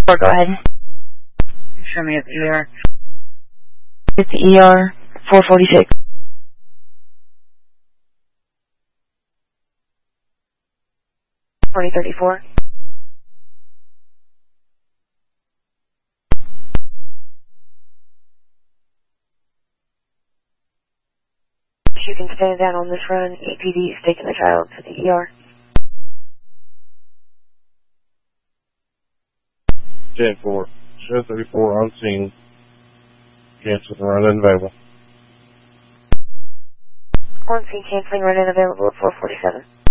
Or go ahead. Show me at the ER. It's the ER 446. $40.34. You can stand down on this run. EPD is taking the child to the ER. 10-4. Show 34 on scene. Cancel the run unavailable. On scene canceling, run unavailable at 447.